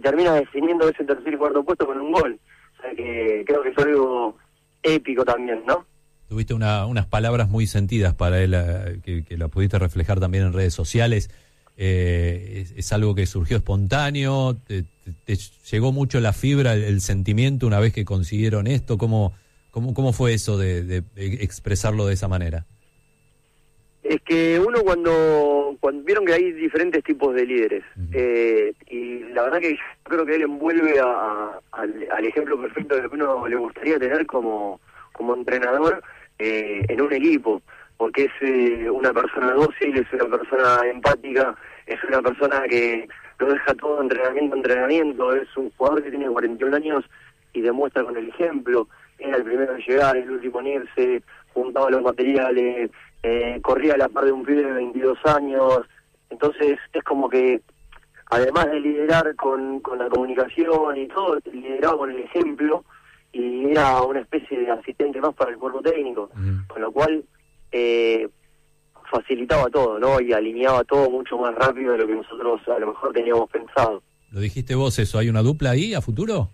termina definiendo ese tercer y cuarto puesto con un gol. O sea que creo que es algo épico también, ¿no? Tuviste unas palabras muy sentidas para él, que la pudiste reflejar también en redes sociales. Es algo que surgió espontáneo, te llegó mucho la fibra, el sentimiento una vez que consiguieron esto. ¿Cómo fue eso de expresarlo de esa manera? Es que uno cuando vieron que hay diferentes tipos de líderes, y la verdad que yo creo que él envuelve al ejemplo perfecto de lo que uno le gustaría tener como entrenador en un equipo, porque es una persona dócil, es una persona empática, es una persona que lo deja todo entrenamiento, es un jugador que tiene 41 años y demuestra con el ejemplo. Era el primero en llegar, el último en irse, juntaba los materiales, corría a la par de un pibe de 22 años. Entonces es como que, además de liderar con la comunicación y todo, lideraba con el ejemplo y era una especie de asistente más para el cuerpo técnico, con lo cual facilitaba todo, ¿no? Y alineaba todo mucho más rápido de lo que nosotros a lo mejor teníamos pensado. Lo dijiste vos eso, ¿hay una dupla ahí a futuro?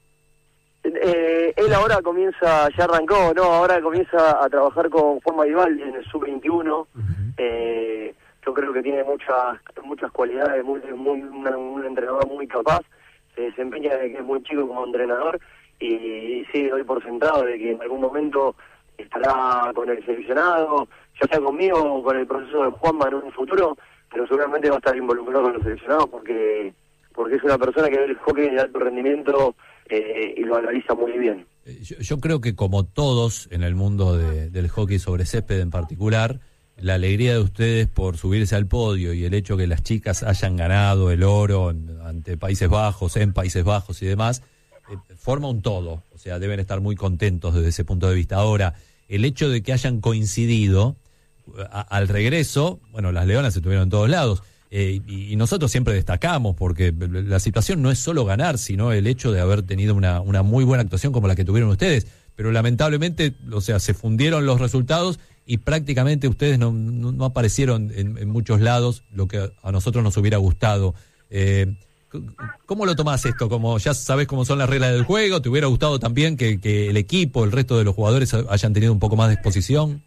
Él ahora ya arrancó, ¿no? Ahora comienza a trabajar con Juan Vivaldi en el Sub-21. Yo creo que tiene muchas cualidades, un entrenador muy capaz, se desempeña desde que es muy chico como entrenador, y sí, doy por sentado de que en algún momento estará con el seleccionado, ya sea conmigo o con el proceso de Juanma en un futuro, pero seguramente va a estar involucrado con los seleccionados porque es una persona que ve el hockey de alto rendimiento y lo analiza muy bien. Yo creo que como todos en el mundo del hockey sobre césped en particular, la alegría de ustedes por subirse al podio y el hecho que las chicas hayan ganado el oro ante Países Bajos, en Países Bajos y demás, forma un todo. O sea, deben estar muy contentos desde ese punto de vista. Ahora, el hecho de que hayan coincidido al regreso, bueno, las Leonas estuvieron en todos lados, y nosotros siempre destacamos, porque la situación no es solo ganar, sino el hecho de haber tenido una muy buena actuación como la que tuvieron ustedes, pero lamentablemente, o sea, se fundieron los resultados y prácticamente ustedes no aparecieron en muchos lados, lo que a nosotros nos hubiera gustado. ¿Cómo lo tomás esto? Como ya sabés cómo son las reglas del juego, ¿te hubiera gustado también que el equipo, el resto de los jugadores hayan tenido un poco más de exposición?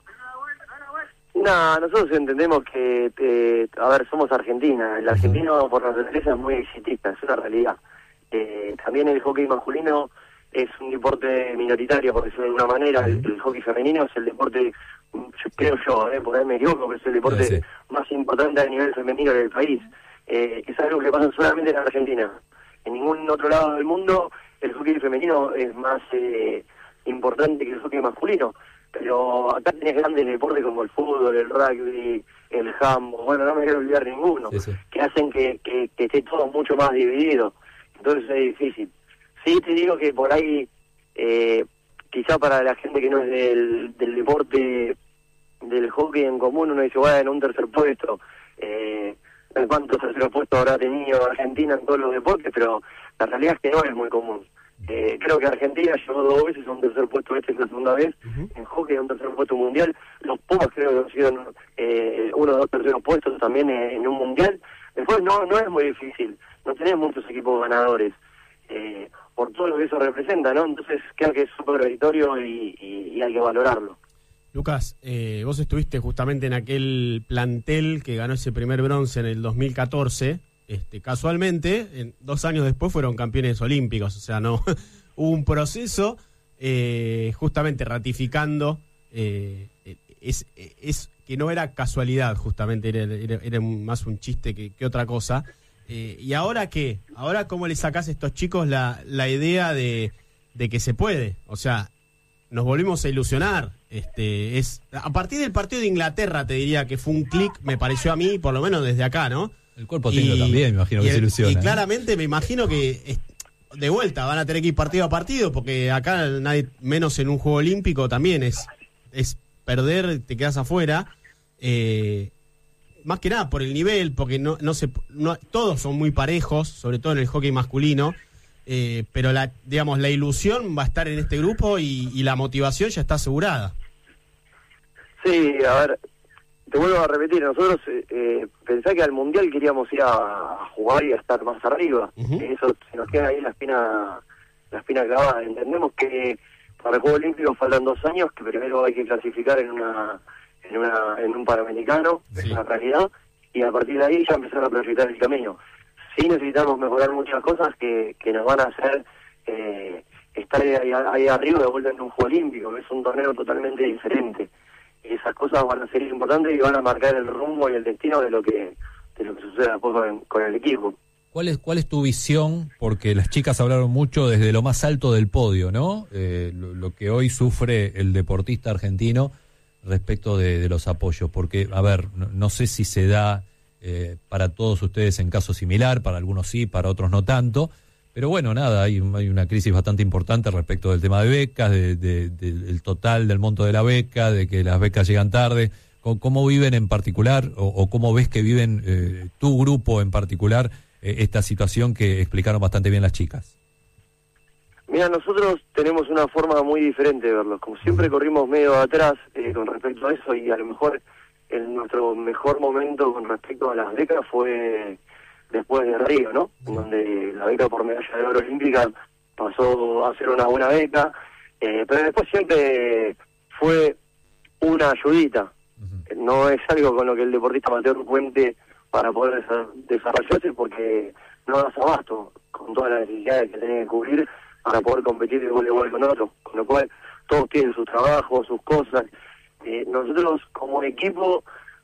No, nosotros entendemos que, somos Argentina. El argentino por naturaleza es muy exitista, es una realidad. También el hockey masculino es un deporte minoritario, por decirlo de alguna manera. El hockey femenino es el deporte, creo yo, por ahí me equivoco, pero es el deporte más importante a nivel femenino del país. Es algo que pasa solamente en Argentina. En ningún otro lado del mundo el hockey femenino es más importante que el hockey masculino. Pero acá tenés grandes deportes como el fútbol, el rugby, el handball, bueno, no me quiero olvidar ninguno, que hacen que esté todo mucho más dividido. Entonces es difícil. Sí, te digo que por ahí, quizá para la gente que no es del deporte del hockey en común, uno dice, bueno, un tercer puesto, ¿cuántos terceros puestos habrá tenido Argentina en todos los deportes? Pero la realidad es que no es muy común. Creo que Argentina llegó 2 veces a un tercer puesto, esta es la segunda vez, en hockey a un tercer puesto mundial. Los Pumas creo que consiguieron 1 o 2 terceros puestos también en un mundial. Después no es muy difícil, no tenemos muchos equipos ganadores, por todo lo que eso representa, ¿no? Entonces creo que es súper meritorio y hay que valorarlo. Lucas, vos estuviste justamente en aquel plantel que ganó ese primer bronce en el 2014. Casualmente, 2 años después fueron campeones olímpicos, o sea, no hubo un proceso justamente ratificando es que no era casualidad, justamente era más un chiste que otra cosa. ¿Y ahora qué? ¿Ahora cómo le sacás a estos chicos la idea de que se puede? O sea, nos volvimos a ilusionar. A partir del partido de Inglaterra, te diría que fue un clic, me pareció a mí, por lo menos desde acá, ¿no? El cuerpo técnico también, me imagino que se ilusiona. Y claramente me imagino que de vuelta van a tener que ir partido a partido, porque acá nadie, menos en un juego olímpico, también es perder, te quedas afuera. Más que nada por el nivel, porque no todos son muy parejos, sobre todo en el hockey masculino, pero la ilusión va a estar en este grupo y la motivación ya está asegurada. Sí, a ver, te vuelvo a repetir, nosotros pensá que al Mundial queríamos ir a jugar y a estar más arriba. Eso se nos queda ahí la espina clavada. Entendemos que para el Juego Olímpico faltan 2 años, que primero hay que clasificar en un Panamericano, es una realidad, y a partir de ahí ya empezar a proyectar el camino. Sí necesitamos mejorar muchas cosas que nos van a hacer estar ahí arriba de vuelta en un Juego Olímpico, que es un torneo totalmente diferente. Y esas cosas van a ser importantes y van a marcar el rumbo y el destino de lo que suceda después con el equipo. ¿Cuál es tu visión? Porque las chicas hablaron mucho desde lo más alto del podio, ¿no? Lo que hoy sufre el deportista argentino respecto de los apoyos. Porque, a ver, no sé si se da para todos ustedes en caso similar, para algunos sí, para otros no tanto. Pero bueno, nada, hay una crisis bastante importante respecto del tema de becas, del total del monto de la beca, de que las becas llegan tarde. ¿Cómo viven en particular o cómo ves que viven tu grupo en particular esta situación que explicaron bastante bien las chicas? Mira, nosotros tenemos una forma muy diferente de verlo. Como siempre corrimos medio atrás con respecto a eso, y a lo mejor nuestro mejor momento con respecto a las becas fue después de Río, ¿no? Donde la beca por medalla de oro olímpica pasó a ser una buena beca, pero después siempre fue una ayudita. No es algo con lo que el deportista amateur cuente para poder desarrollarse, porque no das abasto con todas las necesidades que tiene que cubrir para poder competir de igual con otros, con lo cual todos tienen sus trabajos, sus cosas. Nosotros como equipo,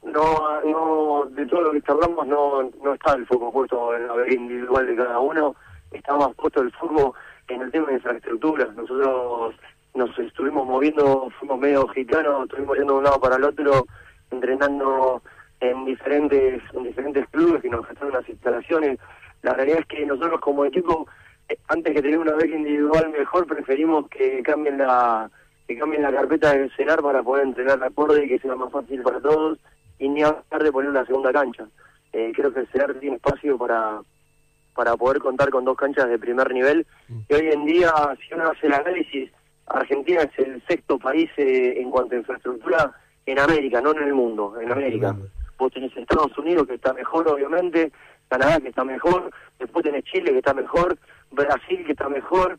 no de todo lo que hablamos, no está el foco puesto en la beca individual de cada uno, está más puesto el foco en el tema de infraestructura. Nosotros nos estuvimos moviendo, fuimos medio gitanos, estuvimos yendo de un lado para el otro, entrenando en diferentes clubes que nos gastaron las instalaciones. La realidad es que nosotros como equipo, antes que tener una beca individual mejor, preferimos que cambien la carpeta del CENAR para poder entrenar de acorde y que sea más fácil para todos, y ni hablar de poner una segunda cancha. Creo que el CENAR tiene espacio para poder contar con 2 canchas de primer nivel, y hoy en día, si uno hace el análisis, Argentina es el 6º país en cuanto a infraestructura en América, no en el mundo, en América. Vos tenés Estados Unidos, que está mejor, obviamente, Canadá, que está mejor, después tenés Chile, que está mejor, Brasil, que está mejor,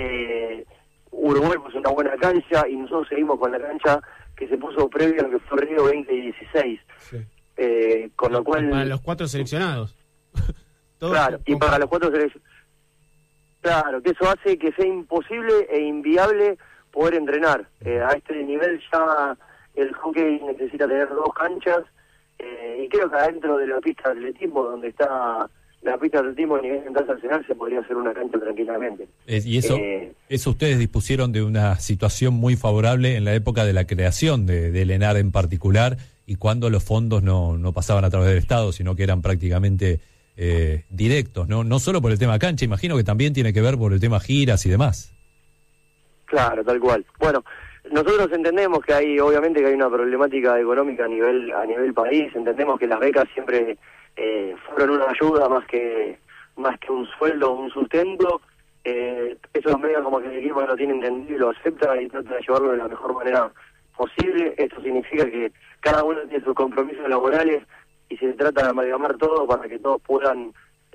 Uruguay puso una buena cancha, y nosotros seguimos con la cancha que se puso previo a lo que fue Río 2016. Sí. Con lo cual... Para los 4 seleccionados. Claro, y para los 4 seleccionados. Claro, que eso hace que sea imposible e inviable poder entrenar. A este nivel ya el hockey necesita tener 2 canchas, y creo que adentro de la pista de atletismo, donde está la pista de atletismo a nivel internacional, se podría hacer una cancha tranquilamente. Y eso ustedes dispusieron de una situación muy favorable en la época de la creación del ENAR en particular, y cuando los fondos no pasaban a través del Estado, sino que eran prácticamente directos, no solo por el tema cancha, imagino que también tiene que ver por el tema giras y demás. Claro, tal cual. Bueno, nosotros entendemos que hay una problemática económica a nivel país. Entendemos que las becas siempre fueron una ayuda más que un sueldo, un sustento. Eso es medio como que el equipo lo tiene entendido y lo acepta y trata de llevarlo de la mejor manera posible. Esto significa que cada uno tiene sus compromisos laborales y se trata de amalgamar todo para que todos puedan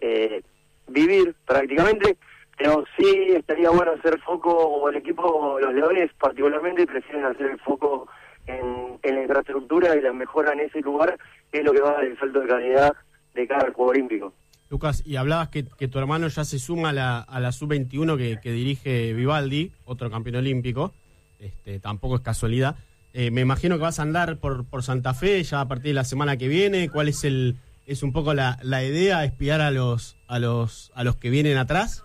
vivir prácticamente. Pero sí estaría bueno hacer foco, o el equipo, los Leones particularmente, prefieren hacer el foco en la infraestructura y la mejora en ese lugar, que es lo que va a dar el salto de calidad de cara al Juego Olímpico. Lucas, y hablabas que tu hermano ya se suma a la sub-21 que dirige Vivaldi, otro campeón olímpico, tampoco es casualidad. Me imagino que vas a andar por Santa Fe ya a partir de la semana que viene. ¿Cuál es un poco la idea, espiar a los que vienen atrás?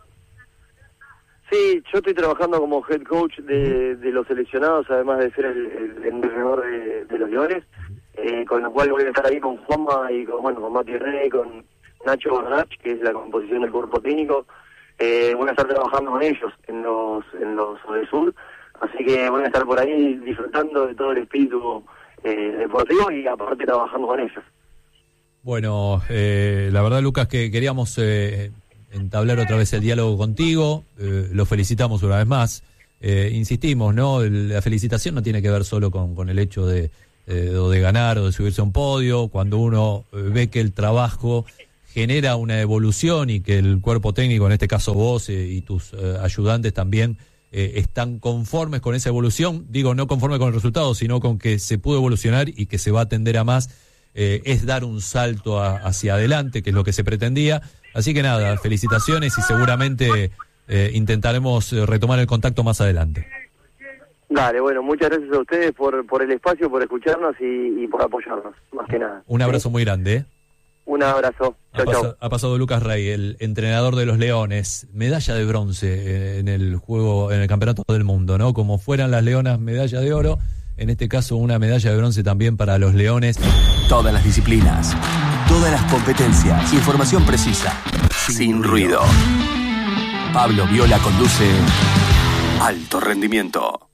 Sí, yo estoy trabajando como head coach de los seleccionados, además de ser el entrenador de los Leones, con lo cual voy a estar ahí con Juanma y con Mati Rey, con Nacho Bornach, que es la composición del cuerpo técnico. Voy a estar trabajando con ellos en los del sur, así que voy a estar por ahí disfrutando de todo el espíritu deportivo y aparte trabajando con ellos. Bueno, la verdad, Lucas, que queríamos entablar otra vez el diálogo contigo. Lo felicitamos una vez más. Insistimos, ¿no? La felicitación no tiene que ver solo con el hecho de o de ganar o de subirse a un podio, cuando uno ve que el trabajo genera una evolución y que el cuerpo técnico, en este caso vos y tus ayudantes también, están conformes con esa evolución, digo, no conforme con el resultado, sino con que se pudo evolucionar y que se va a tender a más, es dar un salto hacia adelante, que es lo que se pretendía. Así que nada, felicitaciones y seguramente intentaremos retomar el contacto más adelante. Dale, bueno, muchas gracias a ustedes por el espacio, por escucharnos y por apoyarnos, más que nada. Un abrazo muy grande. Un abrazo. Chau, chau. Ha pasado Lucas Rey, el entrenador de los Leones, medalla de bronce en el Campeonato del Mundo, ¿no? Como fueran las Leonas, medalla de oro, en este caso una medalla de bronce también para los Leones. Todas las disciplinas, todas las competencias, información precisa, sin ruido. Pablo Viola conduce Alto Rendimiento.